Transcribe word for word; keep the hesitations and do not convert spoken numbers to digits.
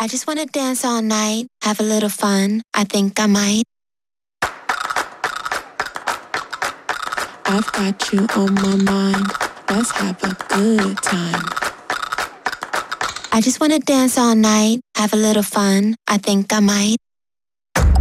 just wanna dance all night, have a little fun. I think I might. I've got you on my mind. Let's have a good time. I just wanna dance all night, have a little fun. I think I might.